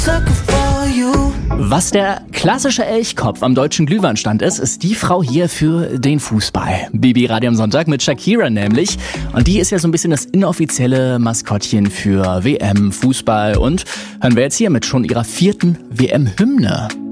Was der klassische Elchkopf am deutschen Glühweinstand ist die Frau hier für den Fußball. Bibi Radio am Sonntag mit Shakira nämlich. Und die ist ja so ein bisschen das inoffizielle Maskottchen für WM, Fußball und hören wir jetzt hier mit schon ihrer 4. WM-Hymne.